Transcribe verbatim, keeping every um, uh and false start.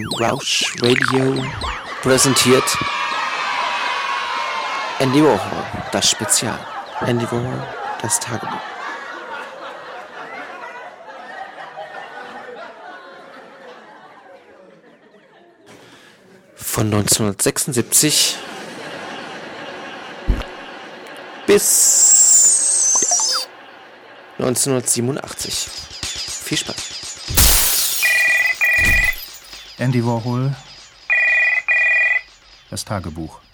Rausch Radio präsentiert Andy Warhol, das Spezial. Andy Warhol, das Tagebuch. Von neunzehnhundertsechsundsiebzig bis neunzehnhundertsiebenundachtzig. Viel Spaß. Andy Warhol, das Tagebuch.